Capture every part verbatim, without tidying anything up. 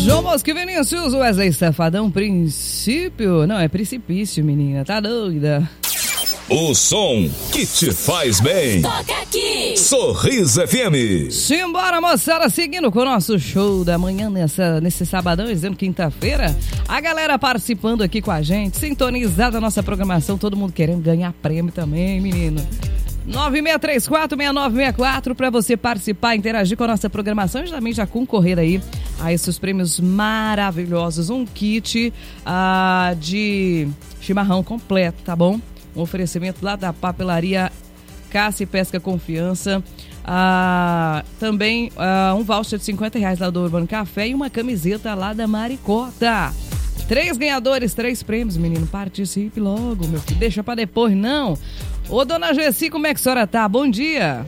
João Bosco e Vinícius, Wesley Safadão, princípio. Não, é precipício, menina, tá doida. O som que te faz bem. Toca aqui. Sorriso F M. Simbora, moçada, seguindo com o nosso show da manhã nessa, nesse sabadão, dizendo quinta-feira. A galera participando aqui com a gente, sintonizada a nossa programação, todo mundo querendo ganhar prêmio também, menino. nove seis três quatro, seis nove seis quatro para você participar, interagir com a nossa programação e também já concorrer aí a esses prêmios maravilhosos. Um kit ah, de chimarrão completo, tá bom? Um oferecimento lá da papelaria Caça e Pesca Confiança. Ah, também ah, um voucher de cinquenta reais lá do Urbano Café e uma camiseta lá da Maricota. Três ganhadores, três prêmios, menino. Participe logo, meu filho. Deixa pra depois, não. Ô, dona Gessi, como é que a senhora tá? Bom dia.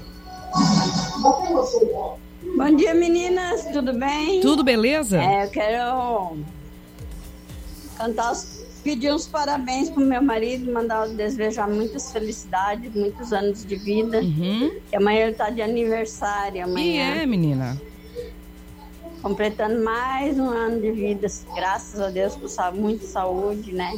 Bom dia, meninas. Tudo bem? Tudo beleza? É, eu quero cantar, pedir uns parabéns pro meu marido, mandar desejar muitas felicidades, muitos anos de vida. Uhum. Que amanhã ele tá de aniversário. Amanhã. E é, menina? Completando mais um ano de vida, graças a Deus, com muita saúde, né?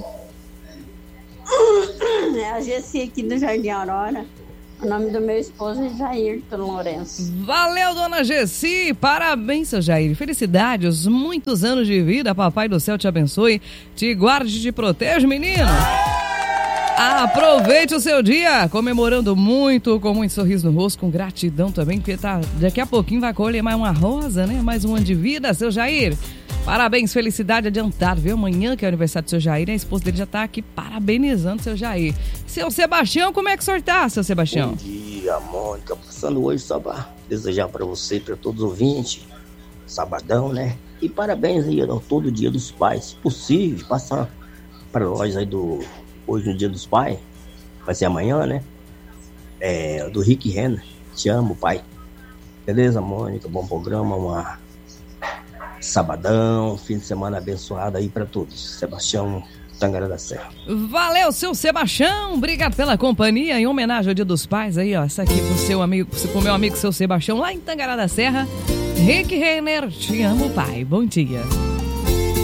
É a Gessi aqui do Jardim Aurora. O nome do meu esposo é Jairton Lourenço. Valeu, dona Gessi. Parabéns, seu Jair. Felicidades, muitos anos de vida. Papai do céu te abençoe, te guarde e te proteja, menino. Aproveite o seu dia, comemorando muito, com muito sorriso no rosto, com gratidão também, porque tá, daqui a pouquinho vai colher mais uma rosa, né? Mais um ano de vida, seu Jair. Parabéns, felicidade adiantada, viu? Amanhã, que é o aniversário do seu Jair, a esposa dele já tá aqui parabenizando o seu Jair. Seu Sebastião, como é que o senhor tá, seu Sebastião? Bom dia, Mônica. Passando hoje só pra desejar pra você e pra todos os ouvintes, sabadão, né? E parabéns aí ao todo dia dos pais. Se possível, passar pra nós aí do... Hoje no dia dos pais, vai ser amanhã, né? É, do Rick Renner. Te amo, pai. Beleza, Mônica? Bom programa, uma sabadão, fim de semana abençoado aí pra todos. Sebastião, Tangará da Serra. Valeu, seu Sebastião. Obrigado pela companhia. Em homenagem ao Dia dos Pais aí, ó. Essa aqui pro seu amigo, pro meu amigo, seu Sebastião, lá em Tangará da Serra. Rick Renner, te amo, pai. Bom dia.